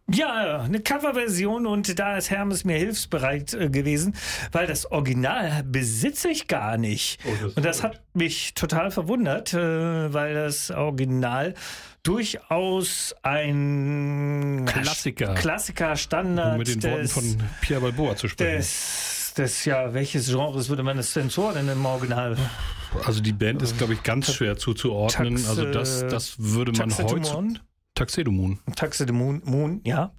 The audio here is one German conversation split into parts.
Ja, eine Coverversion und da ist Hermes mir hilfsbereit gewesen, weil das Original besitze ich gar nicht. Und das hat mich total verwundert, weil das Original durchaus ein Klassiker, Standard. Um mit den Worten von Pierre Balboa zu sprechen. Welches Genres würde man das denn zuordnen im Original? Also die Band ist, glaube ich, ganz schwer zuzuordnen. Also das würde man heute... Tuxedo Moon. Ja.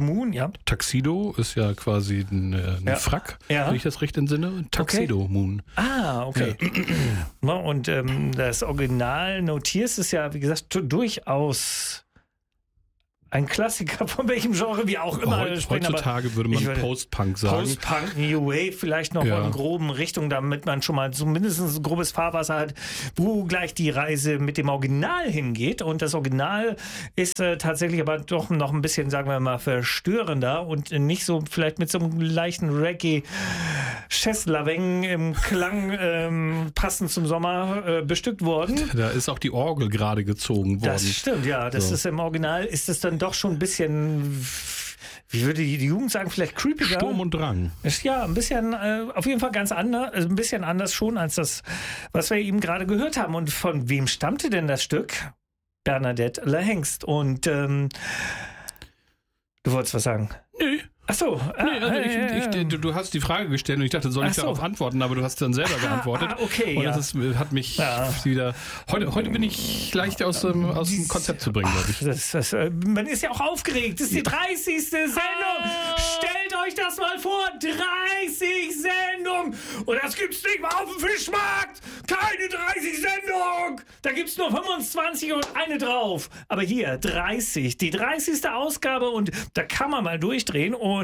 Tuxedo ist ja quasi ein Frack, wenn ich das recht entsinne. Tuxedo Moon. Ah, okay. Ja. Und das Original Notiers ist ja, wie gesagt, durchaus ein Klassiker von welchem Genre, wie auch immer. Heutzutage würde man Post-Punk sagen. Post-Punk, New Wave, vielleicht noch in groben Richtung, damit man schon mal so mindestens ein grobes Fahrwasser hat, wo gleich die Reise mit dem Original hingeht. Und das Original ist tatsächlich aber doch noch ein bisschen, sagen wir mal, verstörender und nicht so, vielleicht mit so einem leichten Reggae Chess-Laveng im Klang passend zum Sommer bestückt worden. Da ist auch die Orgel gerade gezogen worden. Das stimmt, ja. Das ist im Original, ist es dann doch schon ein bisschen, wie würde die Jugend sagen, vielleicht creepiger. Sturm und Drang. Ja, ein bisschen, auf jeden Fall ganz anders, ein bisschen anders schon als das, was wir eben gerade gehört haben. Und von wem stammte denn das Stück? Bernadette La-Hengst. Und du wolltest was sagen? Nö. Ach so. Du hast die Frage gestellt und ich dachte, soll ich darauf antworten, aber du hast dann selber geantwortet. Okay, und das hat mich wieder... Heute bin ich leicht aus dem Konzept zu bringen, glaube ich. Man ist ja auch aufgeregt. Das ist die 30. Sendung. Stellt euch das mal vor. 30 Sendungen. Und das gibt's nicht mal auf dem Fischmarkt. Keine 30 Sendung. Da gibt's nur 25 und eine drauf. Aber hier 30. Die 30. Ausgabe und da kann man mal durchdrehen und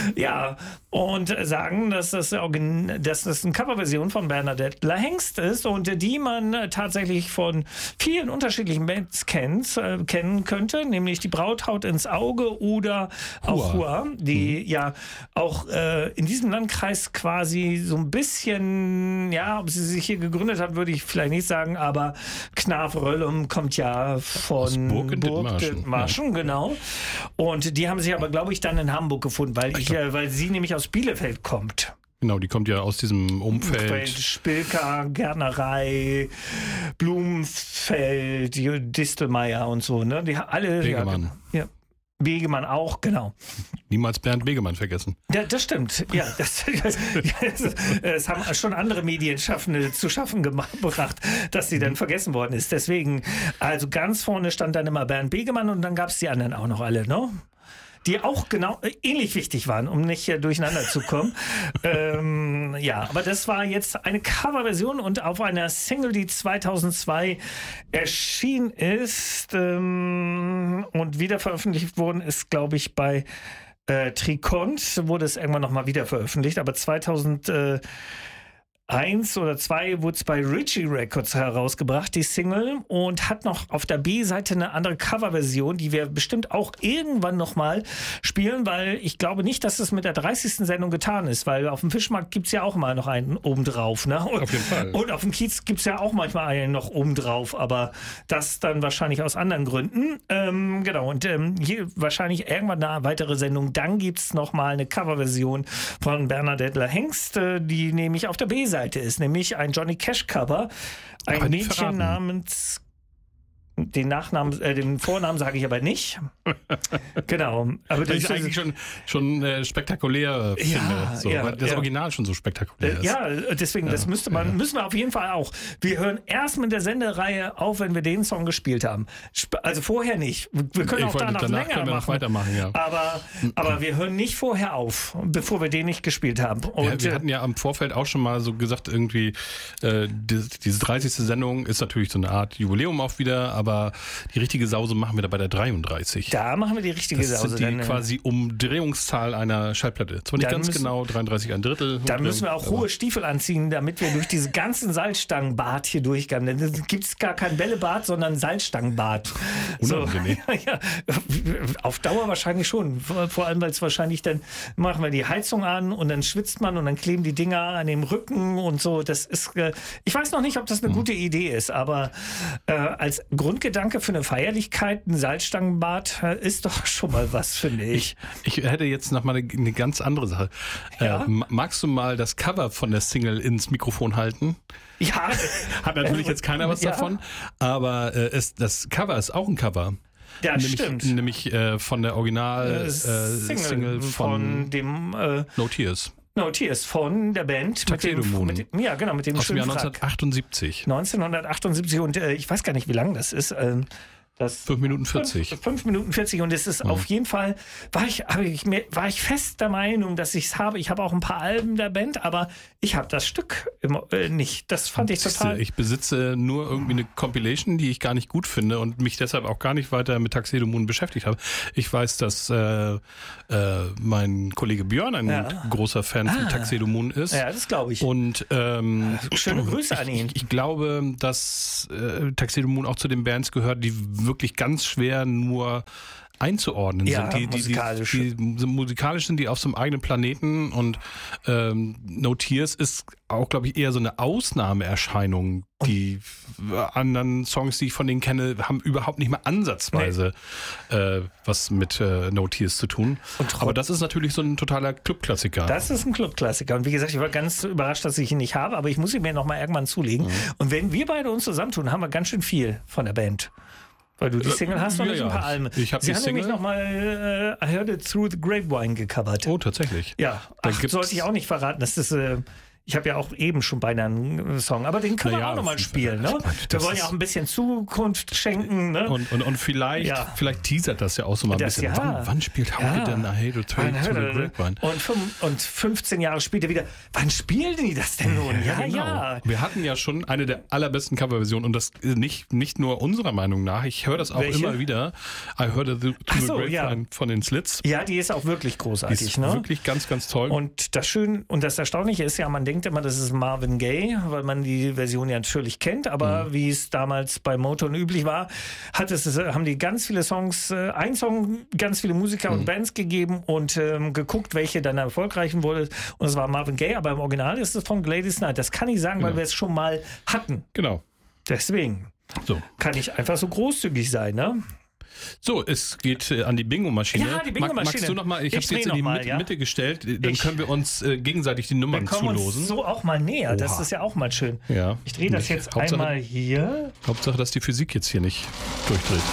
sagen, dass das eine Coverversion von Bernadette La-Hengst ist und die man tatsächlich von vielen unterschiedlichen Bands kennen könnte, nämlich die Braut haut ins Auge oder auch Hua, die auch in diesem Landkreis quasi so ein bisschen, ob sie sich hier gegründet hat, würde ich vielleicht nicht sagen, aber Knarf-Röllum kommt ja von Burg Dithmarschen, genau. Und die haben sich aber, glaube ich, dann in Hamburg gefunden, weil sie nämlich aus Bielefeld kommt. Genau, die kommt ja aus diesem Umfeld. Spilker, Gärtnerei, Blumenfeld, Distelmeier und so, ne? Die alle. Begemann. Ja. Begemann auch, genau. Niemals Bernd Begemann vergessen. Ja, das stimmt. Ja, das haben schon andere Medienschaffende zu schaffen gebracht, dass sie dann vergessen worden ist. Deswegen, also ganz vorne stand dann immer Bernd Begemann und dann gab es die anderen auch noch alle, ne? Die auch genau ähnlich wichtig waren, um nicht durcheinander zu kommen. Aber das war jetzt eine Coverversion und auf einer Single, die 2002 erschienen ist und wieder veröffentlicht worden ist, glaube ich, bei Tricont, wurde es irgendwann nochmal wieder veröffentlicht, aber 2001 oder 2 wurde es bei Ritchie Records herausgebracht, die Single, und hat noch auf der B-Seite eine andere Coverversion, die wir bestimmt auch irgendwann nochmal spielen, weil ich glaube nicht, dass es mit der 30. Sendung getan ist, weil auf dem Fischmarkt gibt es ja auch mal noch einen obendrauf. Ne? Auf jeden Fall. Und auf dem Kiez gibt es ja auch manchmal einen noch obendrauf, aber das dann wahrscheinlich aus anderen Gründen. Und hier wahrscheinlich irgendwann eine weitere Sendung. Dann gibt es nochmal eine Coverversion von Bernadette La-Hengst, die nämlich auf der B-Seite ist, nämlich ein Johnny Cash Cover, ein Mädchen namens, den Vornamen sage ich aber nicht. Genau. Aber das ist eigentlich schon spektakulär, finde. Weil das Original schon so spektakulär ist. Ja, deswegen, das müssen wir auf jeden Fall auch. Wir hören erst mit der Sendereihe auf, wenn wir den Song gespielt haben. Also vorher nicht. Wir können auch danach länger machen. Weitermachen, ja. Aber wir hören nicht vorher auf, bevor wir den nicht gespielt haben. Und wir hatten ja am Vorfeld auch schon mal so gesagt, irgendwie, diese 30. Sendung ist natürlich so eine Art Jubiläum auch wieder, aber die richtige Sause machen wir da bei der 33. Da machen wir die richtige Sause. Das sind die quasi Umdrehungszahl einer Schallplatte. Zwar nicht ganz genau, 33 ein Drittel. Da müssen wir auch hohe Stiefel anziehen, damit wir durch diese ganzen Salzstangenbad hier durchgehen. Denn es gibt gar kein Bällebad, sondern Salzstangenbad. Unangenehm. Auf Dauer wahrscheinlich schon. Vor allem, weil es wahrscheinlich dann machen wir die Heizung an und dann schwitzt man und dann kleben die Dinger an dem Rücken und so. Das ist, ich weiß noch nicht, ob das eine gute Idee ist, aber als Grundgedanke für eine Feierlichkeit, ein Salzstangenbad, ist doch schon mal was, finde ich. Ich hätte jetzt noch mal eine ganz andere Sache. Ja? Magst du mal das Cover von der Single ins Mikrofon halten? Ja. Hat natürlich jetzt keiner was davon, aber das Cover ist auch ein Cover. Ja, stimmt. Nämlich von der Original-Single von dem No Tears. No Tears von der Band. Tuxedo Moon. Mit dem aus dem schönen Jahr Frack. 1978. 1978 und ich weiß gar nicht, wie lang das ist. 5 Minuten 40. 5 Minuten 40 und es ist auf jeden Fall, war ich fest der Meinung, dass ich es habe. Ich habe auch ein paar Alben der Band, aber ich habe das Stück nicht. Das fand ich total... Ich besitze nur irgendwie eine Compilation, die ich gar nicht gut finde und mich deshalb auch gar nicht weiter mit Tuxedo Moon beschäftigt habe. Ich weiß, dass mein Kollege Björn ein großer Fan von Tuxedo Moon ist. Ja, das glaube ich. Und schöne Grüße an ihn. Ich glaube, dass Tuxedo Moon auch zu den Bands gehört, die wirklich ganz schwer nur einzuordnen sind. Die musikalisch sind die auf so einem eigenen Planeten und No Tears ist auch, glaube ich, eher so eine Ausnahmeerscheinung. Die anderen Songs, die ich von denen kenne, haben überhaupt nicht mehr ansatzweise was mit No Tears zu tun. Aber das ist natürlich so ein totaler Clubklassiker. Das ist ein Clubklassiker. Und wie gesagt, ich war ganz überrascht, dass ich ihn nicht habe, aber ich muss ihn mir nochmal irgendwann zulegen. Und wenn wir beide uns zusammentun, haben wir ganz schön viel von der Band. Weil du die Single hast und nicht ein paar Alben. Ich habe die haben Single. nämlich nochmal I Heard It Through the Grapevine gecovert. Oh, tatsächlich. Ja, sollte ich auch nicht verraten. Das ist... ich habe ja auch eben schon beinahe einen Song, aber den können wir auch nochmal spielen. Ne? Wir wollen ja auch ein bisschen Zukunft schenken. Ne? Und vielleicht teasert das ja auch so mal ein bisschen. Wann spielt Hauke denn I Hate It Through the Grapevine? Und 15 Jahre später wieder, wann spielen die das denn nun? Ja. Wir hatten ja schon eine der allerbesten Coverversionen und das nicht nur unserer Meinung nach. Ich höre das auch immer wieder. I Heard It Through the Grapevine von den Slits. Ja, die ist auch wirklich großartig. Die ist wirklich ganz, ganz toll. Und das Erstaunliche ist ja, man denkt immer, das ist Marvin Gaye, weil man die Version ja natürlich kennt, aber wie es damals bei Motown üblich war, haben die ganz viele Songs, ein Song, ganz viele Musiker und Bands gegeben und geguckt, welche dann erfolgreich wurde. Und es war Marvin Gaye, aber im Original ist es von Gladys Knight. Das kann ich sagen, weil wir es schon mal hatten. Genau. Deswegen kann ich einfach so großzügig sein, ne? So, es geht an die Bingo-Maschine. Ja, die Bingo-Maschine. Magst du noch mal? Ich habe es jetzt in die Mitte gestellt. Dann können wir uns gegenseitig die Nummern zulosen. Uns so auch mal näher. Das ist ja auch mal schön. Ja. Ich drehe das jetzt einmal hier. Hauptsache, dass die Physik jetzt hier nicht durchdreht.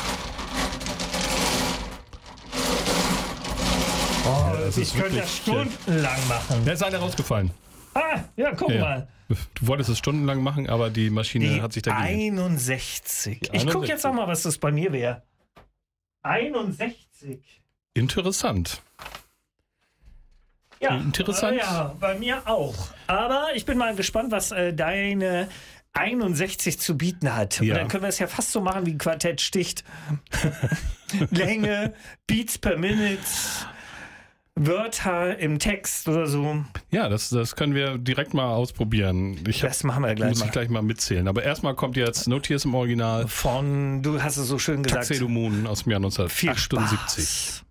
Ich könnte das stundenlang machen. Da ist einer rausgefallen. Ja, guck mal. Du wolltest es stundenlang machen, aber die Maschine hat sich dagegen... 61. Ich gucke jetzt auch mal, was das bei mir wäre. 61. Interessant. Ja, interessant. Ja, bei mir auch. Aber ich bin mal gespannt, was deine 61 zu bieten hat. Und dann können wir es ja fast so machen wie ein Quartett sticht. Länge, Beats per Minute, Wörter im Text oder so. Ja, das können wir direkt mal ausprobieren. Das machen wir gleich muss ich gleich mal mitzählen. Aber erstmal kommt jetzt No Tears im Original. Du hast es so schön gesagt. Tuxedo Moon aus dem Jahr 1978.